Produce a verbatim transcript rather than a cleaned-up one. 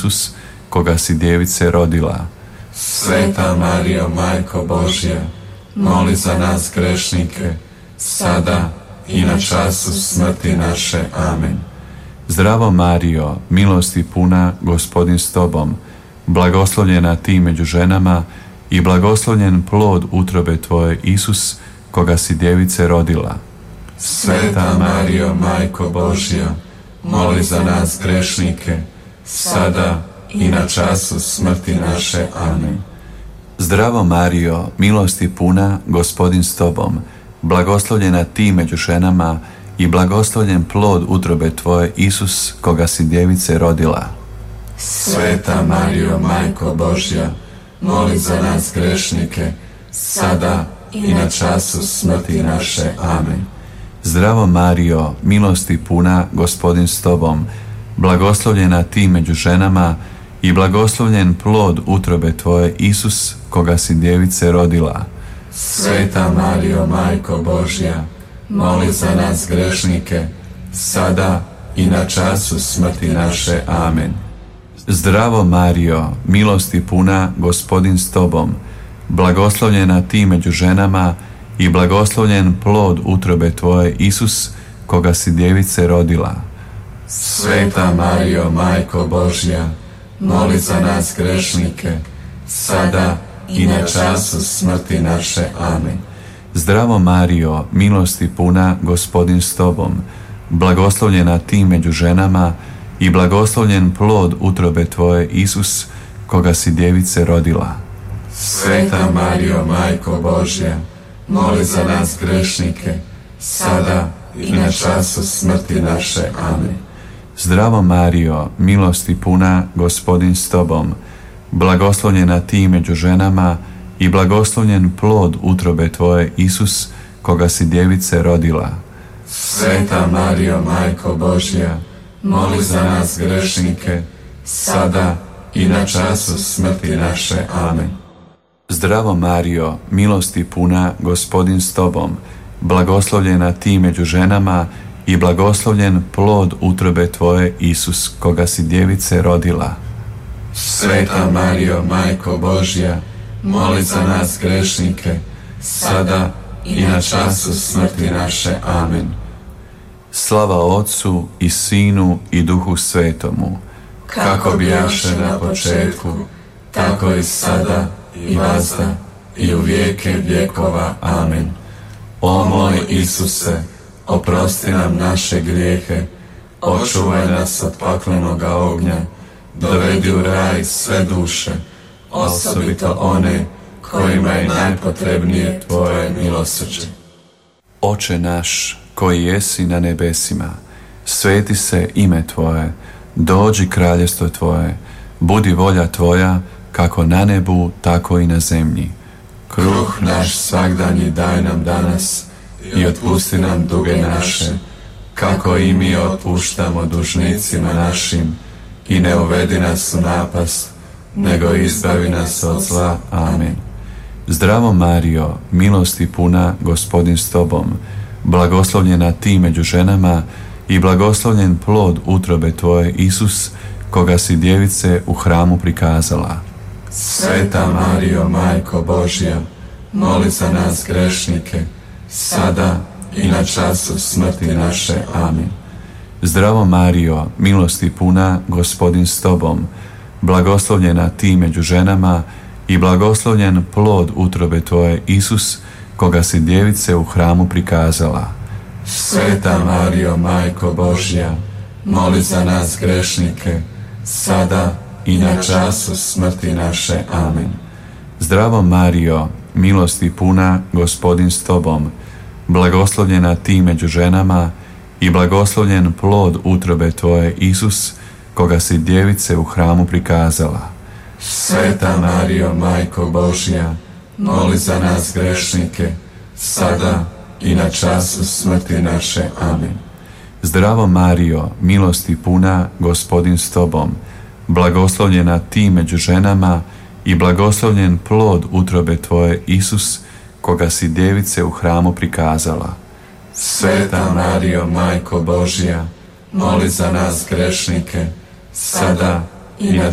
Isus, koga si djevice rodila. Sveta Marijo, Majko Božja, moli za nas grešnike, sada i na času smrti naše. Amen. Zdravo Marijo, milosti puna, Gospodin s tobom, blagoslovljena ti među ženama i blagoslovljen plod utrobe tvoje, Isus, koga si djevice rodila. Sveta Marijo, Majko Božja, moli za nas grešnike, sada i na času smrti naše. Amen. Zdravo Marijo, milosti puna, Gospodin s tobom, blagoslovljena ti među ženama i blagoslovljen plod utrobe tvoje, Isus, koga si djevice rodila. Sveta Marijo, Majko Božja, moli za nas grešnike, sada i na času smrti naše. Amen. Zdravo Marijo, milosti puna, Gospodin s tobom, blagoslovljena ti među ženama i blagoslovljen plod utrobe tvoje, Isus, koga si djevice rodila. Sveta Marijo, Majko Božja, moli za nas grešnike, sada i na času smrti naše. Amen. Zdravo Marijo, milosti puna, Gospodin s tobom, blagoslovljena ti među ženama i blagoslovljen plod utrobe tvoje, Isus, koga si djevice rodila. Sveta Marijo, Majko Božja, moli za nas grešnike, sada i na času smrti naše. Amen. Zdravo Marijo, milosti puna, Gospodin s tobom, blagoslovljena ti među ženama i blagoslovljen plod utrobe tvoje, Isus, koga si djevice rodila. Sveta Marijo, Majko Božja, moli za nas grešnike, sada i na času smrti naše. Amen. Zdravo Marijo, milosti puna, Gospodin s tobom, blagoslovljena ti među ženama i blagoslovljen plod utrobe tvoje, Isus, koga si djevice rodila. Sveta Marijo, Majko Božja, moli za nas grešnike, sada i na času smrti naše. Amen. Zdravo Marijo, milosti puna, Gospodin s tobom, blagoslovljena ti među ženama i blagoslovljen plod utrobe tvoje, Isus, koga si djevice rodila. Sveta Marijo, Majko Božja, moli za nas grešnike, sada i na času smrti naše. Amen. Slava Otcu i Sinu i Duhu Svetomu, kako bijaše na početku, tako i sada i vazda i u vijeke vjekova. Amen. O moj Isuse, oprosti nam naše grijehe, očuvaj nas od paklenoga ognja, dovedi u raj sve duše, osobito one kojima je najpotrebnije tvoje milosrđe. Oče naš, koji jesi na nebesima, sveti se ime tvoje, dođi kraljestvo tvoje, budi volja tvoja, kako na nebu, tako i na zemlji. Kruh naš svagdanji daj nam danas i otpusti nam duge naše, kako i mi otpuštamo dužnicima našim, i ne uvedi nas u napast, nego izbavi nas od zla. Amen. Zdravo Marijo, milosti puna, Gospodin s tobom, blagoslovljena ti među ženama i blagoslovljen plod utrobe tvoje, Isus, koga si djevice u hramu prikazala. Sveta Marijo, Majko Božja, moli za nas grešnike, sada i na času smrti naše. Amen. Zdravo Marijo, milosti puna, Gospodin s tobom, blagoslovljena ti među ženama i blagoslovljen plod utrobe tvoje, Isus, koga si djevice u hramu prikazala. Sveta Marijo, Majko Božja, moli za nas grešnike, sada i na času smrti naše. Amen. Zdravo Marijo, milosti puna, Gospodin s tobom, blagoslovljena ti među ženama i blagoslovljen plod utrobe tvoje, Isus, koga si djevice u hramu prikazala. Sveta Marijo, Majko Božja, moli za nas grešnike, sada i na času smrti naše. Amen. Zdravo Marijo, milosti puna, Gospodin s tobom, blagoslovljena ti među ženama i blagoslovljen plod utrobe tvoje, Isus, koga si djevice u hramu prikazala. Sveta Marijo, Majko Božja, moli za nas grešnike, sada i na